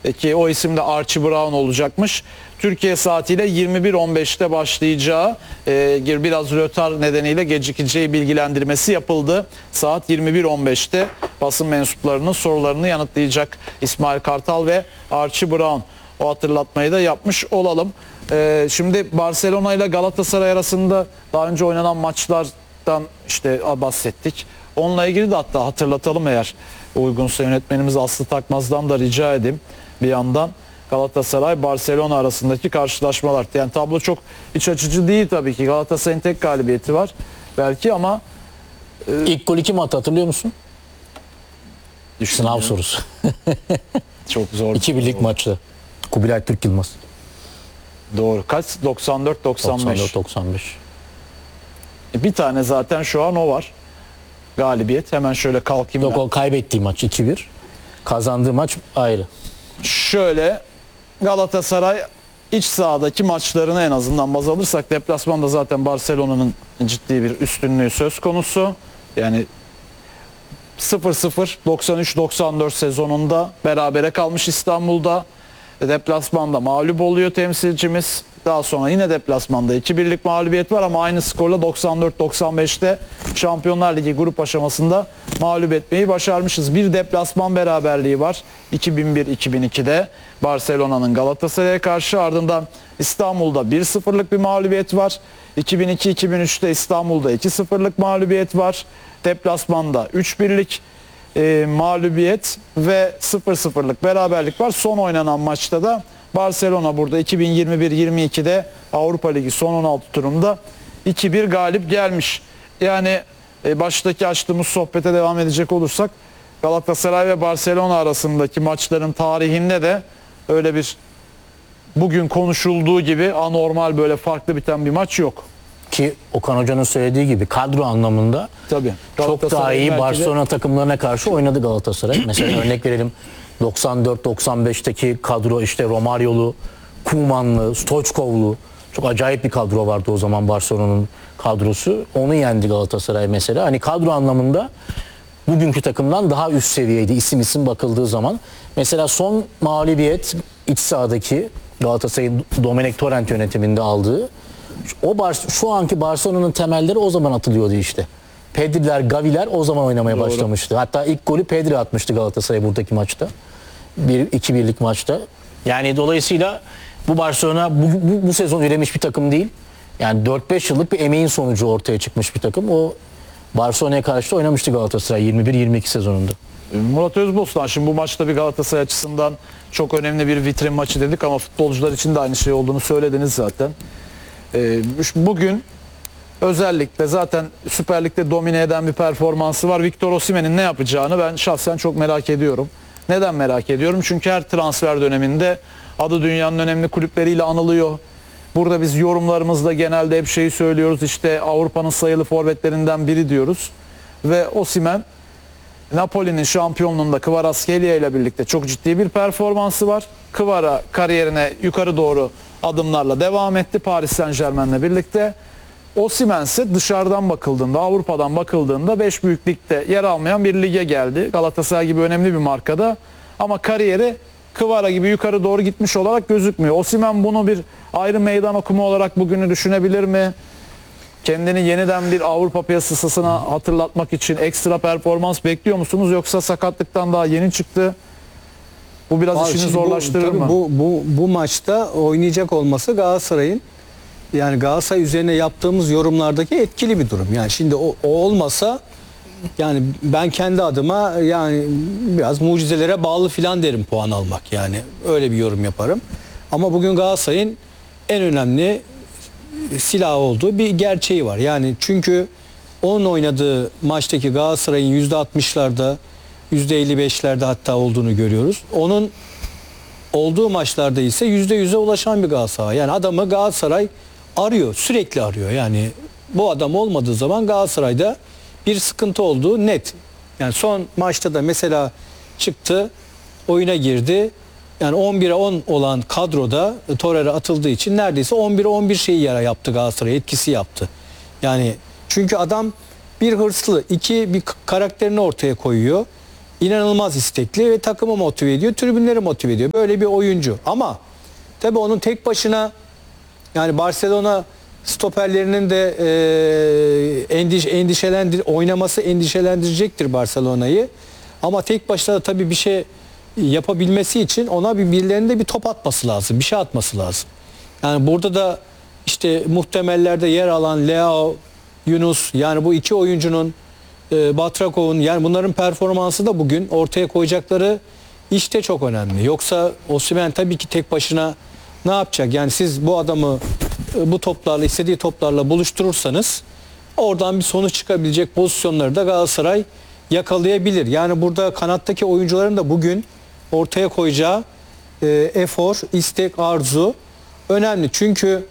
ki o isim de Archie Brown olacakmış. Türkiye saatiyle 21.15'te başlayacağı, biraz rötar nedeniyle gecikeceği bilgilendirmesi yapıldı. Saat 21.15'te basın mensuplarının sorularını yanıtlayacak İsmail Kartal ve Archie Brown. O hatırlatmayı da yapmış olalım. Şimdi Barcelona ile Galatasaray arasında daha önce oynanan maçlardan işte bahsettik. Onunla ilgili de hatta hatırlatalım, eğer uygunsa yönetmenimiz Aslı Takmaz'dan da rica edeyim bir yandan. Galatasaray-Barcelona arasındaki karşılaşmalar. Yani tablo çok iç açıcı değil tabii ki. Galatasaray'ın tek galibiyeti var belki ama... İlk golü kim attı, hatırlıyor musun? Sınav sorusu. Çok zor. 2-1'lik maçta. Kubilay Türk Yılmaz. Doğru. Kaç? 94-95. 94-95. Bir tane zaten şu an o var. Galibiyet. Hemen şöyle kalkayım. Yok, o kaybettiği maç 2-1. Kazandığı maç ayrı. Şöyle, Galatasaray iç sahadaki maçlarını en azından baz alırsak, deplasmanda zaten Barcelona'nın ciddi bir üstünlüğü söz konusu. Yani 0-0 93-94 sezonunda berabere kalmış İstanbul'da. Deplasmanda mağlup oluyor temsilcimiz. Daha sonra yine deplasmanda 2-1'lik mağlubiyet var ama aynı skorla 94-95'te Şampiyonlar Ligi grup aşamasında mağlup etmeyi başarmışız. Bir deplasman beraberliği var 2001-2002'de Barcelona'nın Galatasaray'a karşı, ardından İstanbul'da 1-0'lık bir mağlubiyet var. 2002-2003'te İstanbul'da 2-0'lık mağlubiyet var. Deplasmanda 3-1'lik mağlubiyet ve 0-0'lık beraberlik var. Son oynanan maçta da Barcelona burada 2021-22'de Avrupa Ligi son 16 turunda 2-1 galip gelmiş. Yani baştaki açtığımız sohbete devam edecek olursak, Galatasaray ve Barcelona arasındaki maçların tarihinde de öyle bir bugün konuşulduğu gibi anormal, böyle farklı biten bir maç yok. Ki Okan Hoca'nın söylediği gibi kadro anlamında tabii çok daha iyi Barcelona takımlarına karşı oynadı Galatasaray. Mesela örnek verelim, 94-95'teki kadro işte Romario'lu, Koeman'lı, Stoichkov'lu, çok acayip bir kadro vardı o zaman Barcelona'nın kadrosu. Onu yendi Galatasaray mesela. Hani kadro anlamında bugünkü takımdan daha üst seviyeydi isim bakıldığı zaman. Mesela son mağlubiyet iç sahadaki Galatasaray'ın Domenech Torrent yönetiminde aldığı, şu anki Barcelona'nın temelleri o zaman atılıyordu işte. Pedri'ler, Gavi'ler o zaman oynamaya başlamıştı. Hatta ilk golü Pedri atmıştı Galatasaray buradaki maçta. 2-1'lik maçta. Yani dolayısıyla bu Barcelona bu sezon üremiş bir takım değil. Yani 4-5 yıllık bir emeğin sonucu ortaya çıkmış bir takım. O Barcelona'ya karşı da oynamıştı Galatasaray 21-22 sezonunda. Murat Özbostan, şimdi bu maçta bir Galatasaray açısından çok önemli bir vitrin maçı dedik ama futbolcular için de aynı şey olduğunu söylediniz zaten. Bugün özellikle zaten Süper Lig'de domine eden bir performansı var. Victor Osimhen'in ne yapacağını ben şahsen çok merak ediyorum. Neden merak ediyorum? Çünkü her transfer döneminde adı dünyanın önemli kulüpleriyle anılıyor. Burada biz yorumlarımızda genelde hep şeyi söylüyoruz, işte Avrupa'nın sayılı forvetlerinden biri diyoruz. Ve Osimhen, Napoli'nin şampiyonluğunda Kvaratskhelia ile birlikte çok ciddi bir performansı var. Kvara kariyerine yukarı doğru adımlarla devam etti Paris Saint-Germain'le birlikte. Osimhen ise dışarıdan bakıldığında, Avrupa'dan bakıldığında 5 büyük ligde yer almayan bir lige geldi. Galatasaray gibi önemli bir markada ama kariyeri Kvara gibi yukarı doğru gitmiş olarak gözükmüyor. Osimhen bunu bir ayrı meydan okuma olarak bugünü düşünebilir mi? Kendini yeniden bir Avrupa piyasasına hatırlatmak için ekstra performans bekliyor musunuz? Yoksa sakatlıktan daha yeni çıktı, bu biraz işini zorlaştırır mı? Bu maçta oynayacak olması Galatasaray'ın, yani Galatasaray üzerine yaptığımız yorumlardaki etkili bir durum. Yani şimdi o olmasa, yani ben kendi adıma yani biraz mucizelere bağlı filan derim puan almak, yani öyle bir yorum yaparım. Ama bugün Galatasaray'ın en önemli silah olduğu bir gerçeği var. Yani çünkü onun oynadığı maçtaki Galatasaray'ın %60'larda, %55'lerde hatta olduğunu görüyoruz. Onun olduğu maçlarda ise %100'e ulaşan bir Galatasaray. Yani adamı Galatasaray arıyor, sürekli arıyor. Yani bu adam olmadığı zaman Galatasaray'da bir sıkıntı olduğu net. Yani son maçta da mesela çıktı, oyuna girdi. Yani 11'e 10 olan kadroda Torreira atıldığı için neredeyse 11'e 11 şeyi yara yaptı Galatasaray, etkisi yaptı. Yani çünkü adam bir hırslı, iki bir karakterini ortaya koyuyor. inanılmaz istekli ve takımı motive ediyor, tribünleri motive ediyor. Böyle bir oyuncu. Ama tabii onun tek başına, yani Barcelona stoperlerinin de oynaması endişelendirecektir Barcelona'yı. Ama tek başına da tabii bir şey yapabilmesi için ona birilerinde bir top atması lazım, bir şey atması lazım. Yani burada da işte muhtemellerde yer alan Leao, Yunus, yani bu iki oyuncunun, Batrakov'un, yani bunların performansı da bugün ortaya koyacakları işte çok önemli. Yoksa Osimhen tabii ki tek başına ne yapacak? Yani siz bu adamı bu toplarla, istediği toplarla buluşturursanız oradan bir sonuç çıkabilecek pozisyonları da Galatasaray yakalayabilir. Yani burada kanattaki oyuncuların da bugün ortaya koyacağı efor, istek, arzu önemli. Çünkü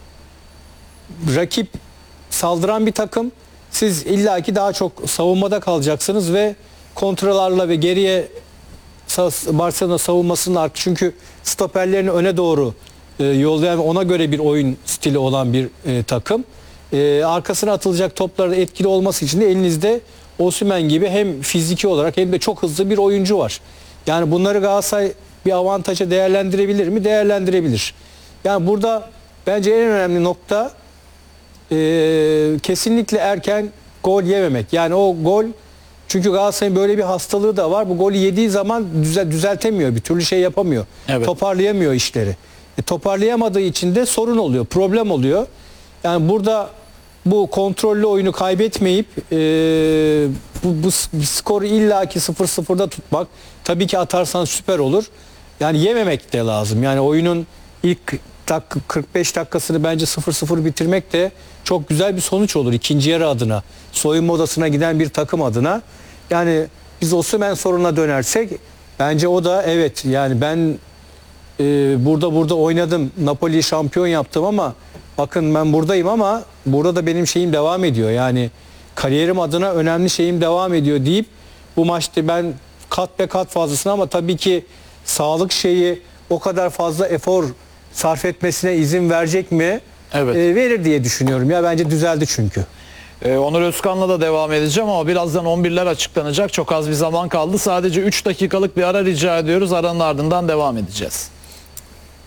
rakip saldıran bir takım. Siz illaki daha çok savunmada kalacaksınız ve kontralarla ve geriye Barcelona savunmasının arttı. Çünkü stoperlerini öne doğru yollayan, ona göre bir oyun stili olan bir takım. Arkasına atılacak topların etkili olması için de elinizde Osimhen gibi hem fiziki olarak hem de çok hızlı bir oyuncu var. Yani bunları Galatasaray bir avantaja değerlendirebilir mi? Değerlendirebilir. Yani burada bence en önemli nokta kesinlikle erken gol yememek. Yani o gol, çünkü Galatasaray'ın böyle bir hastalığı da var. Bu golü yediği zaman düzeltemiyor. Bir türlü şey yapamıyor. Evet. Toparlayamıyor işleri. Toparlayamadığı için de sorun oluyor. Problem oluyor. Yani burada bu kontrollü oyunu kaybetmeyip bu skoru illaki 0-0'da tutmak. Tabii ki atarsan süper olur. Yani yememek de lazım. Yani oyunun ilk 45 dakikasını bence 0-0 bitirmek de çok güzel bir sonuç olur ikinci yarı adına. Soyunma odasına giden bir takım adına. Yani biz Osimhen sorununa dönersek bence o da evet, yani ben burada oynadım, Napoli'yi şampiyon yaptım ama bakın ben buradayım ama burada da benim şeyim devam ediyor. Yani kariyerim adına önemli şeyim devam ediyor deyip bu maçta ben kat be kat fazlasını, ama tabii ki sağlık şeyi o kadar fazla efor sarf etmesine izin verecek mi? Evet. Verir diye düşünüyorum. Ya bence düzeldi çünkü. Onur Özkan'la da devam edeceğim ama birazdan 11'ler açıklanacak. Çok az bir zaman kaldı. Sadece 3 dakikalık bir ara rica ediyoruz. Aranın ardından devam edeceğiz.